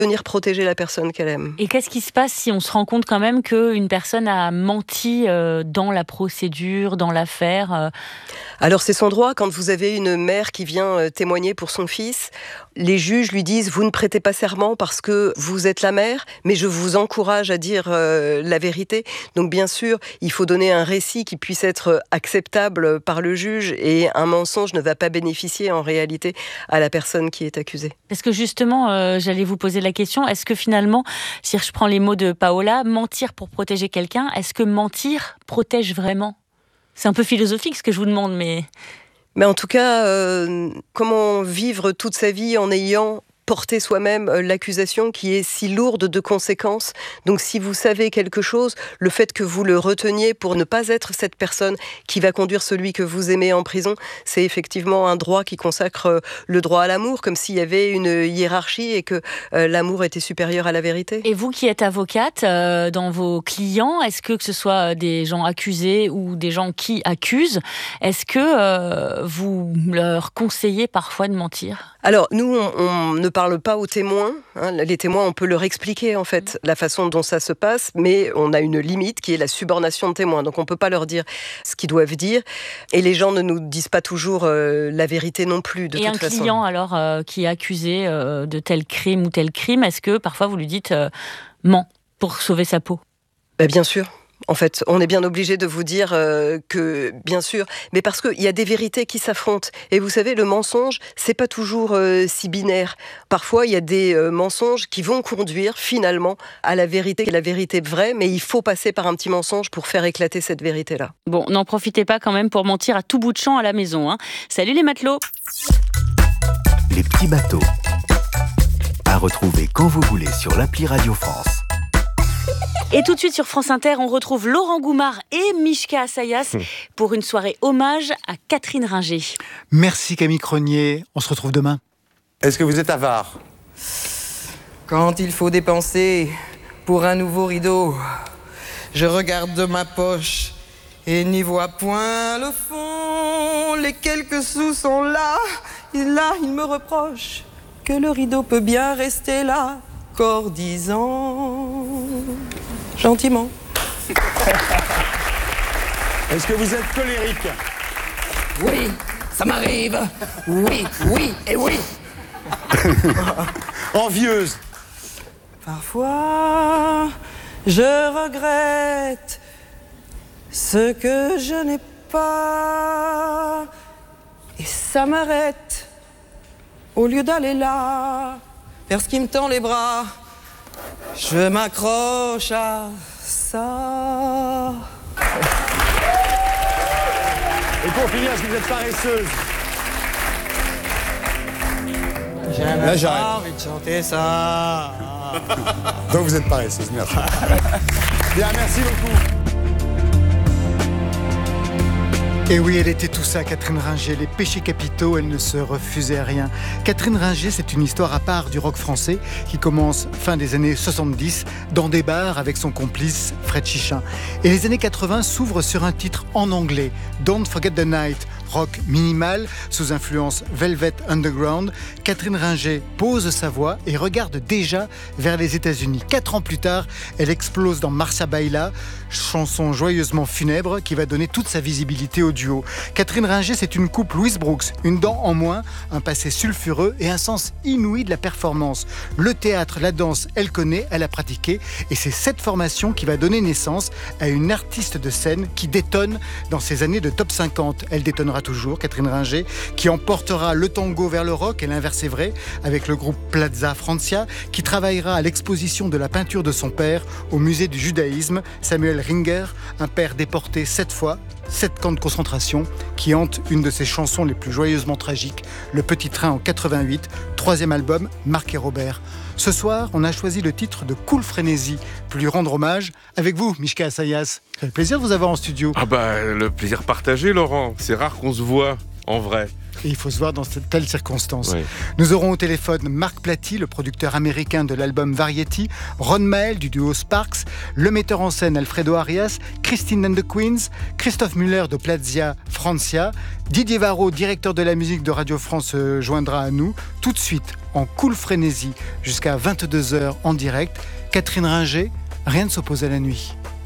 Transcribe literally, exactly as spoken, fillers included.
venir protéger la personne qu'elle aime. Et qu'est-ce qui se passe si on se rend compte quand même qu'une personne a menti euh, dans la procédure, dans l'affaire euh... Alors c'est son droit. Quand vous avez une mère qui vient témoigner pour son fils, les juges lui disent « Vous ne prêtez pas serment parce que vous êtes la mère, mais je vous encourage à dire euh, la vérité. » Donc bien sûr, il faut donner un récit qui puisse être acceptable par le juge et un mensonge ne va pas bénéficier en réalité à la personne qui est accusée. Parce que justement, euh, j'allais vous poser la question, est-ce que finalement, si je prends les mots de Paola, mentir pour protéger quelqu'un, est-ce que mentir protège vraiment ? C'est un peu philosophique ce que je vous demande, mais... Mais en tout cas, euh, comment vivre toute sa vie en ayant porté soi-même l'accusation qui est si lourde de conséquences. Donc si vous savez quelque chose, le fait que vous le reteniez pour ne pas être cette personne qui va conduire celui que vous aimez en prison, c'est effectivement un droit qui consacre le droit à l'amour, comme s'il y avait une hiérarchie et que euh, l'amour était supérieur à la vérité. Et vous qui êtes avocate, euh, dans vos clients, est-ce que que ce soit des gens accusés ou des gens qui accusent, est-ce que euh, vous leur conseillez parfois de mentir ? Alors, nous, on, on ne parle pas aux témoins. Hein. Les témoins, on peut leur expliquer, en fait, la façon dont ça se passe, mais on a une limite qui est la subornation de témoins. Donc, on ne peut pas leur dire ce qu'ils doivent dire. Et les gens ne nous disent pas toujours euh, la vérité non plus, de Et toute façon. Et un client, alors, euh, qui est accusé euh, de tel crime ou tel crime, est-ce que parfois vous lui dites euh, « ment » pour sauver sa peau ? Ben, bien sûr. En fait, on est bien obligé de vous dire euh, que, bien sûr, mais parce qu'il y a des vérités qui s'affrontent. Et vous savez, le mensonge, c'est pas toujours euh, si binaire. Parfois, il y a des euh, mensonges qui vont conduire finalement à la vérité, la vérité vraie, mais il faut passer par un petit mensonge pour faire éclater cette vérité-là. Bon, n'en profitez pas quand même pour mentir à tout bout de champ à la maison. Hein. Salut les matelots. Les petits bateaux. À retrouver quand vous voulez sur l'appli Radio France. Et tout de suite sur France Inter, on retrouve Laurent Goumard et Mishka Assayas pour une soirée hommage à Catherine Ringer. Merci Camille Cronier, on se retrouve demain. Est-ce que vous êtes avare ? Quand il faut dépenser pour un nouveau rideau, je regarde de ma poche et n'y vois point le fond. Les quelques sous sont là, et là il me reproche que le rideau peut bien rester là, corps dix ans. Gentiment. Est-ce que vous êtes colérique ? Oui, ça m'arrive. Oui, oui et oui. Envieuse ? Parfois, je regrette ce que je n'ai pas. Et ça m'arrête au lieu d'aller là, vers ce qui me tend les bras. Je m'accroche à ça. Et pour finir, est-ce que vous êtes paresseuse ? J'ai même Là, pas j'arrête. envie de chanter ça. Donc vous êtes paresseuse, merci. Bien, merci beaucoup. Et oui, elle était tout ça, Catherine Ringer, les péchés capitaux, elle ne se refusait à rien. Catherine Ringer, c'est une histoire à part du rock français qui commence fin des années soixante-dix dans des bars avec son complice Fred Chichin. Et les années quatre-vingts s'ouvrent sur un titre en anglais, Don't Forget the Night, rock minimal sous influence Velvet Underground. Catherine Ringer pose sa voix et regarde déjà vers les États-Unis. Quatre ans plus tard, elle explose dans Marcia Baila, chanson joyeusement funèbre qui va donner toute sa visibilité au duo. Catherine Ringer, c'est une coupe Louise Brooks, une dent en moins, un passé sulfureux et un sens inouï de la performance. Le théâtre, la danse, elle connaît, elle a pratiqué et c'est cette formation qui va donner naissance à une artiste de scène qui détonne dans ces années de top cinquante. Elle détonnera toujours, Catherine Ringer, qui emportera le tango vers le rock et l'inverse est vrai, avec le groupe Plaza Francia, qui travaillera à l'exposition de la peinture de son père au musée du judaïsme, Samuel Ringer, un père déporté sept fois, sept camps de concentration, qui hante une de ses chansons les plus joyeusement tragiques, Le Petit Train en quatre-vingt-huit, troisième album, Marc et Robert. Ce soir, on a choisi le titre de Cool Frénésie, pour lui rendre hommage avec vous, Mishka Assayas. Ça fait plaisir de vous avoir en studio. Ah bah, le plaisir partagé, Laurent. C'est rare qu'on se voit, en vrai. Et il faut se voir dans de telles circonstances. Oui. Nous aurons au téléphone Marc Platy, le producteur américain de l'album Variety, Ron Mael du duo Sparks, le metteur en scène Alfredo Arias, Christine and the Queens, Christophe Muller de Platzia Francia, Didier Varro, directeur de la musique de Radio France, se joindra à nous tout de suite en cool frénésie jusqu'à vingt-deux heures en direct. Catherine Ringer, rien ne s'oppose à la nuit.